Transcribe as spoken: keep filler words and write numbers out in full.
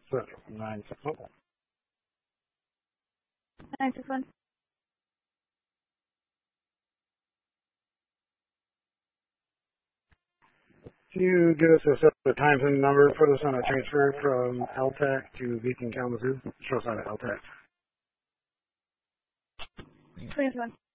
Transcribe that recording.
Central, nine six one. nine six one. Can you give us a set of times and number for this on a transfer from L T A C to Beacon Kalamazoo? Show us on L T A C. twenty-one.